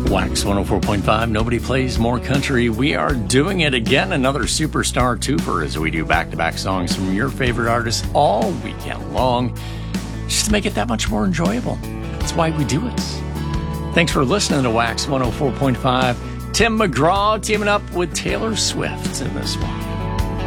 Wax 104.5, nobody plays more country. We are doing it again, another superstar twofer as we do back-to-back songs from your favorite artists all weekend long, just to make it that much more enjoyable. That's why we do it. Thanks for listening to Wax 104.5. Tim McGraw teaming up with Taylor Swift in this one.